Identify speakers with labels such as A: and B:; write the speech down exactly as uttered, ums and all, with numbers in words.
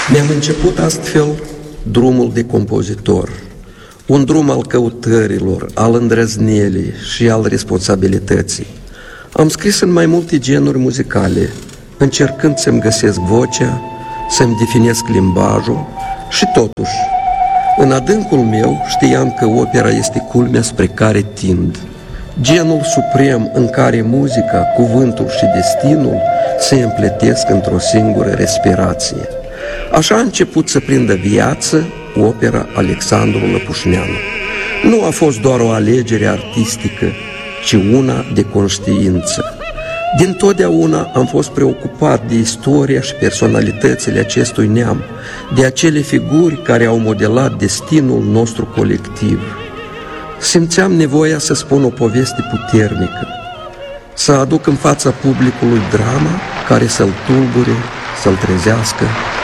A: Mi-am început astfel drumul de compozitor, un drum al căutărilor, al îndrăznelii și al responsabilității. Am scris în mai multe genuri muzicale, încercând să-mi găsesc vocea, să-mi definesc limbajul și totuși, în adâncul meu știam că opera este culmea spre care tind, genul suprem în care muzica, cuvântul și destinul se împletesc într-o singură respirație. Așa a început să prindă viață opera Alexandru Lăpușneanu. Nu a fost doar o alegere artistică, ci una de conștiință. Dintotdeauna am fost preocupat de istoria și personalitățile acestui neam, de acele figuri care au modelat destinul nostru colectiv. Simțeam nevoia să spun o poveste puternică, să aduc în fața publicului drama care să-l tulbure, să-l trezească,